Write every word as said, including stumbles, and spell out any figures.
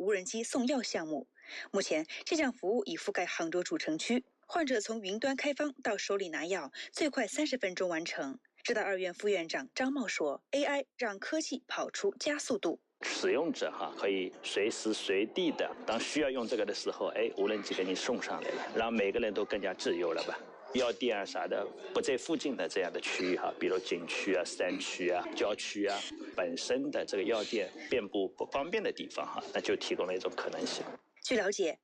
无人机送药项目。目前，这项服务已覆盖杭州主城区，患者从云端开方到手里拿药，最快三十分钟完成。浙大二院副院长张茂说 ：“A I 让科技跑出加速度。” 使用者哈可以随时随地的，当需要用这个的时候，哎，无人机给你送上来了，让每个人都更加自由了吧。药店啊啥的不在附近的这样的区域哈，比如景区啊、山区啊、郊区啊，本身的这个药店遍布不方便的地方哈，那就提供了一种可能性。 据了解